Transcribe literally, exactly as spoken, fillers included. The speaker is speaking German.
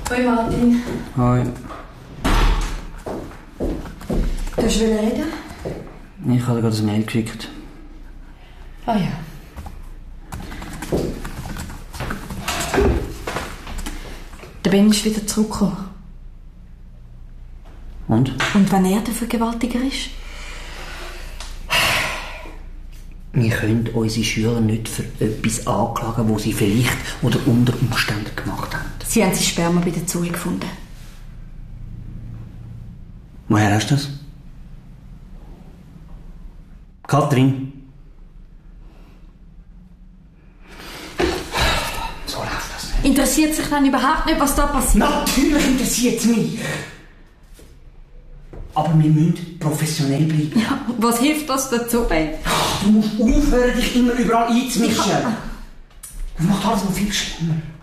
Hoi Martin. Hoi. Du wolltest reden? Ich habe dir gerade ein Mail geschickt. Ah ja. Der Ben ist wieder zurückgekommen. Und? Und wenn er der Vergewaltiger ist? Wir können unsere Schüler nicht für etwas anklagen, was sie vielleicht oder unter Umständen gemacht haben. Sie haben sein Sperma bei der Zoe gefunden. Woher hast du das? Kathrin? So läuft das nicht. Interessiert sich dann überhaupt nicht, was da passiert? Natürlich interessiert es mich. Aber wir müssen professionell bleiben. Ja, was hilft das dazu, Ben? Du musst aufhören, dich immer überall einzumischen. Das macht alles noch viel schlimmer.